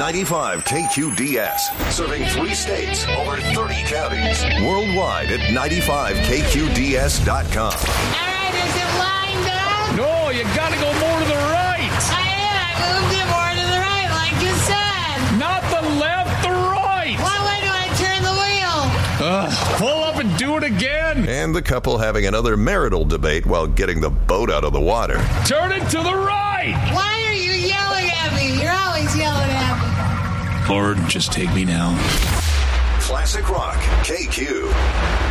95 KQDS. Serving 3 states, over 30 counties. Worldwide at 95KQDS.com. All right, is it lined up? No, you got to go more to the right. I moved it more to the right, like you said. Not the left, the right. What way do I turn the wheel? Pull up and do it again. And the couple having another marital debate while getting the boat out of the water. Turn it to the right. Why are you yelling at me? You're always yelling at me. Lord, just take me now. Classic Rock, KQ.